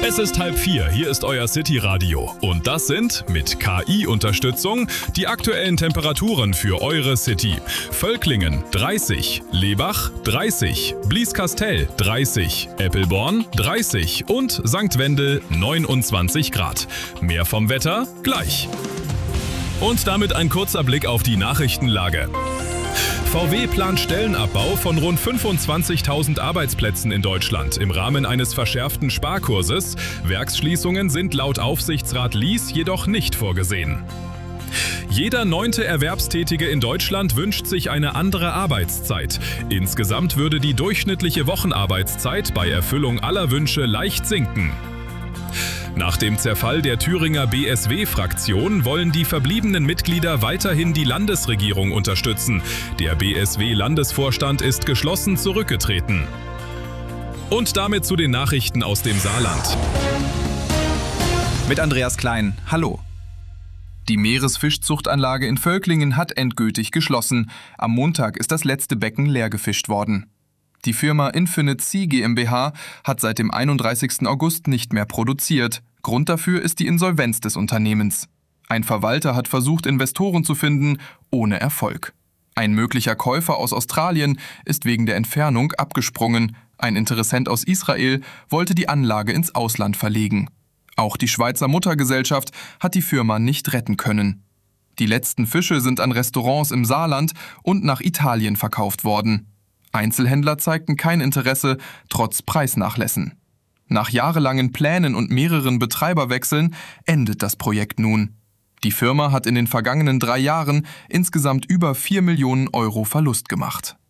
Es ist 3:30, hier ist euer City-Radio. Und das sind, mit KI-Unterstützung, die aktuellen Temperaturen für eure City. Völklingen 30, Lebach 30, Blieskastel 30, Eppelborn 30 und St. Wendel 29 Grad. Mehr vom Wetter gleich. Und damit ein kurzer Blick auf die Nachrichtenlage. VW plant Stellenabbau von rund 25.000 Arbeitsplätzen in Deutschland im Rahmen eines verschärften Sparkurses. Werksschließungen sind laut Aufsichtsrat Lies jedoch nicht vorgesehen. Jeder 9. Erwerbstätige in Deutschland wünscht sich eine andere Arbeitszeit. Insgesamt würde die durchschnittliche Wochenarbeitszeit bei Erfüllung aller Wünsche leicht sinken. Nach dem Zerfall der Thüringer BSW-Fraktion wollen die verbliebenen Mitglieder weiterhin die Landesregierung unterstützen. Der BSW-Landesvorstand ist geschlossen zurückgetreten. Und damit zu den Nachrichten aus dem Saarland. Mit Andreas Klein, hallo. Die Meeresfischzuchtanlage in Völklingen hat endgültig geschlossen. Am Montag ist das letzte Becken leer gefischt worden. Die Firma Infinite Sea GmbH hat seit dem 31. August nicht mehr produziert. Grund dafür ist die Insolvenz des Unternehmens. Ein Verwalter hat versucht, Investoren zu finden, ohne Erfolg. Ein möglicher Käufer aus Australien ist wegen der Entfernung abgesprungen. Ein Interessent aus Israel wollte die Anlage ins Ausland verlegen. Auch die Schweizer Muttergesellschaft hat die Firma nicht retten können. Die letzten Fische sind an Restaurants im Saarland und nach Italien verkauft worden. Einzelhändler zeigten kein Interesse, trotz Preisnachlässen. Nach jahrelangen Plänen und mehreren Betreiberwechseln endet das Projekt nun. Die Firma hat in den vergangenen 3 Jahren insgesamt über 4 Millionen Euro Verlust gemacht.